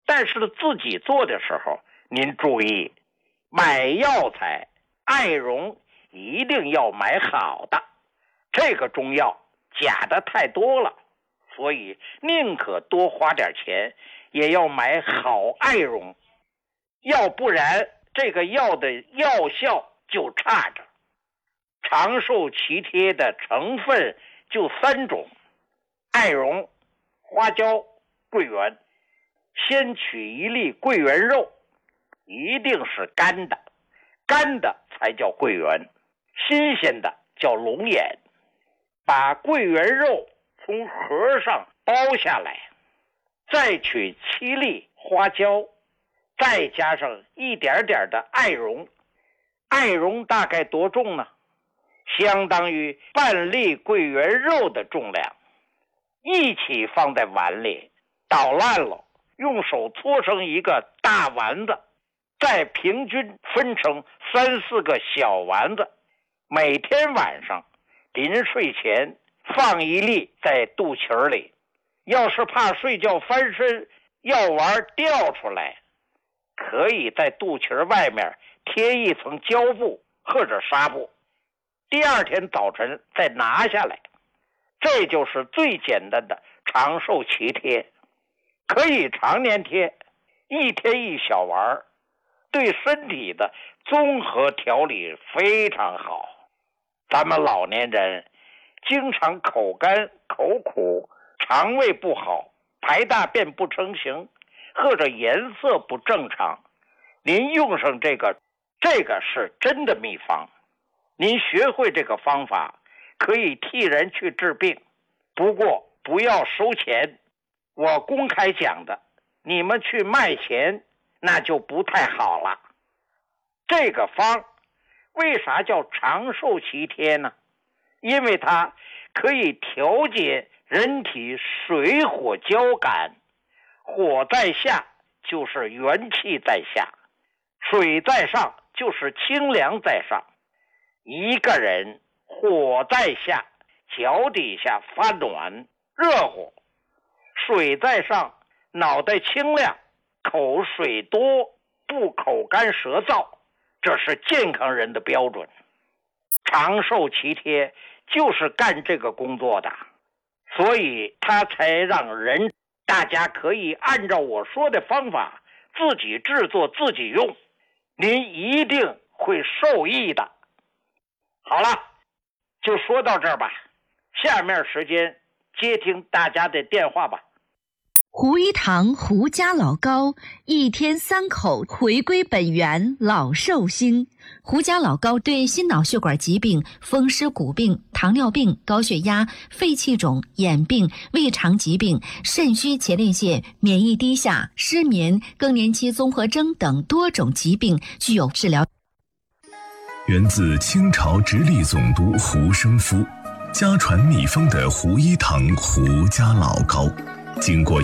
但是自己做的时候，您注意，买药材艾绒一定要买好的，这个中药假的太多了，所以宁可多花点钱，也要买好艾绒，要不然这个药的药效就差着。长寿奇贴的成分就3种：艾绒、花椒、桂圆。先取一粒桂圆肉，一定是干的，干的才叫桂圆，新鲜的叫龙眼。把桂圆肉从盒上剥下来，再取7粒花椒，再加上一点点的艾绒。艾绒大概多重呢？相当于半粒桂圆肉的重量，一起放在碗里，捣烂了，用手搓成一个大丸子，再平均分成3、4个小丸子。每天晚上临睡前放1粒在肚脐里，要是怕睡觉翻身药丸掉出来，可以在肚脐外面贴一层胶布或者纱布，第2天早晨再拿下来。这就是最简单的长寿奇贴，可以常年贴，1天1小丸，对身体的综合调理非常好。咱们老年人经常口干口苦，肠胃不好，排大便不成形，或者颜色不正常，您用上这个是真的秘方。您学会这个方法，可以替人去治病，不过不要收钱，我公开讲的，你们去卖钱那就不太好了。这个方为啥叫长寿奇贴呢？因为它可以调节人体水火交感，火在下就是元气在下，水在上就是清凉在上。一个人火在下，脚底下发暖热乎，水在上，脑袋清亮，口水多，不口干舌燥，这是健康人的标准。长寿奇贴就是干这个工作的，所以他才让大家可以按照我说的方法自己制作自己用，您一定会受益的。好了，就说到这儿吧，下面时间接听大家的电话吧。 胡一堂胡家老高1天3口，回归本源，老寿星。胡家老高对心脑血管疾病、风湿骨病、糖尿病、高血压、肺气肿、眼病、胃肠疾病、肾虚前列腺、免疫低下、失眠、更年期综合征等多种疾病具有治疗。 源自清朝直隶总督胡生夫，家传秘方的胡一堂胡家老高，经过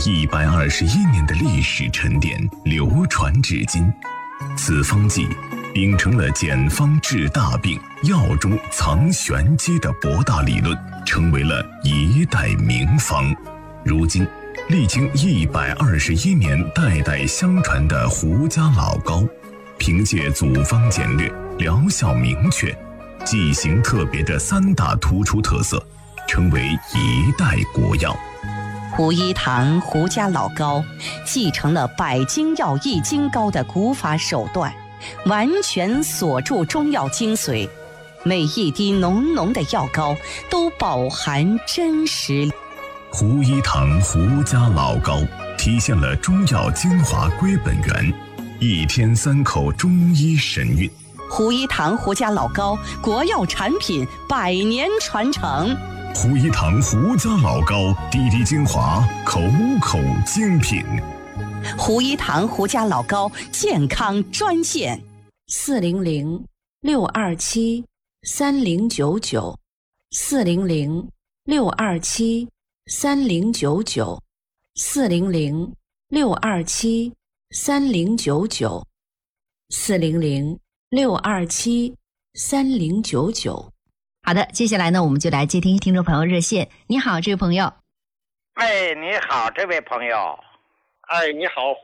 121年的历史沉淀，流传至今。此方剂秉承了简方治大病、药中藏玄机的博大理论，成为了一代名方。如今历经121年代代相传的胡家老高，凭借组方简略、疗效明确、剂型特别的3大突出特色，成为一代国药。 胡一堂胡家老高继承了百金药一金膏的古法手段，完全锁住中药精髓，每一滴浓浓的药膏都饱含真实。 胡一堂胡家老高体现了中药精华归本源，1天3口中医神韵。 胡一堂胡家老高国药产品100年传承。 胡一堂胡家老高滴滴精华，口口精品。 胡一堂胡家老高健康专线 400-627-3099 400-627-3099 400-627-3099 400-627-3099。好的，接下来呢，我们就来接听听众朋友热线。你好，这位朋友。 喂，你好，这位朋友。 哎，你好。